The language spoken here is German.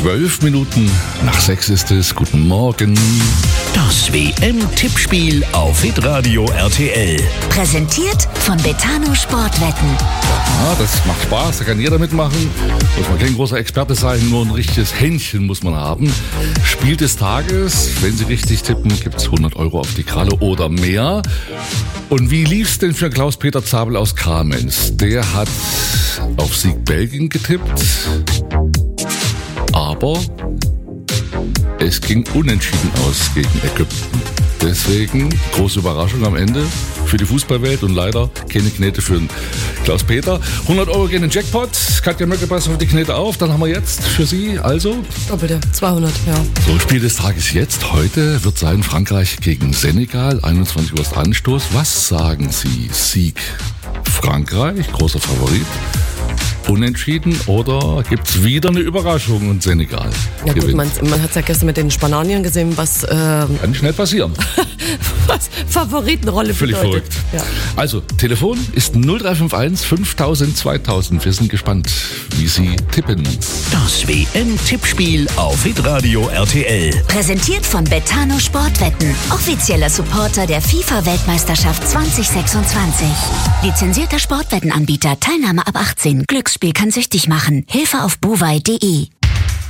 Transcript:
6:12 ist es. Guten Morgen. Das WM-Tippspiel auf Hitradio RTL. Präsentiert von Betano Sportwetten. Ja, das macht Spaß, da kann jeder mitmachen. Muss man kein großer Experte sein, nur ein richtiges Händchen muss man haben. Spiel des Tages, wenn Sie richtig tippen, gibt es 100 € auf die Kralle oder mehr. Und wie lief's denn für Klaus-Peter Zabel aus Kamenz? Der hat auf Sieg Belgien getippt, aber es ging unentschieden aus gegen Ägypten. Deswegen große Überraschung am Ende für die Fußballwelt und leider keine Knete für den Klaus-Peter. 100 € gehen in den Jackpot. Katja Möcke passt auf die Knete auf. Dann haben wir jetzt für Sie also... Doppelte, 200, ja. So, Spiel des Tages jetzt. Heute wird sein Frankreich gegen Senegal. 21 Uhr ist Anstoß. Was sagen Sie? Sieg Frankreich, großer Favorit. Unentschieden oder gibt es wieder eine Überraschung und Senegal Ja gut, gewinnt? man hat es ja gestern mit den Spanien gesehen, was Kann schnell passieren. was Favoritenrolle Völlig bedeutet. verrückt. Ja. Also, Telefon ist 0351 5000 2000. Wir sind gespannt, wie Sie tippen. Das WM-Tippspiel auf Hitradio RTL. Präsentiert von Betano Sportwetten. Offizieller Supporter der FIFA-Weltmeisterschaft 2026. Lizenzierter Sportwettenanbieter. Teilnahme ab 18. Glücksspiel kann süchtig machen. Hilfe auf buwei.de.